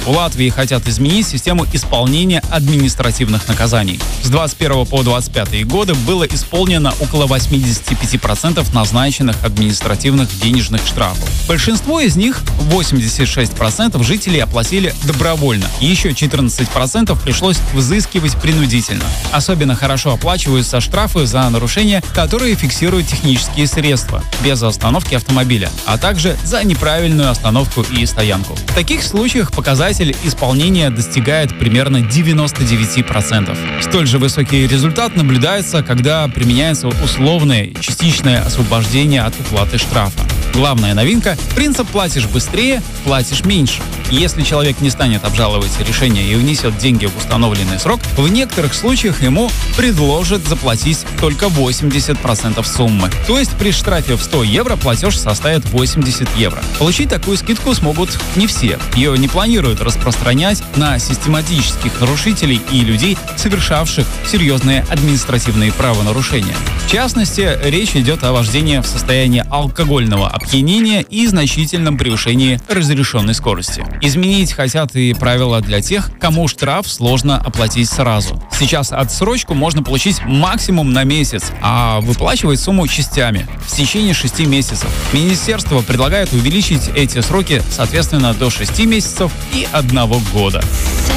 В Латвии хотят изменить систему исполнения административных наказаний. С 21 по 25 годы было исполнено около 85% назначенных административных денежных штрафов. Большинство из них, 86%, жителей оплатили добровольно. Еще 14% пришлось взыскивать принудительно. Особенно хорошо оплачиваются штрафы за нарушения, которые фиксируют технические средства, без остановки автомобиля, а также за неправильную остановку и стоянку. В таких случаях показатель исполнения достигает примерно 99%. Столь же высокий результат наблюдается, когда применяется условное частичное освобождение от уплаты штрафа. Главная новинка – принцип «платишь быстрее, платишь меньше». Если человек не станет обжаловать решение и внесет деньги в установленный срок, в некоторых случаях ему предложат заплатить только 80% суммы. То есть при штрафе в 100 евро платеж составит 80 евро. Получить такую скидку смогут не все. Ее не планируют распространять на систематических нарушителей и людей, совершавших серьезные административные правонарушения. В частности, речь идет о вождении в состоянии алкогольного опьянения и значительном превышении разрешенной скорости. Изменить хотят и правила для тех, кому штраф сложно оплатить сразу. Сейчас отсрочку можно получить максимум на месяц, а выплачивать сумму частями в течение 6 месяцев. Министерство предлагает увеличить эти сроки, соответственно, до 6 месяцев и 1 года.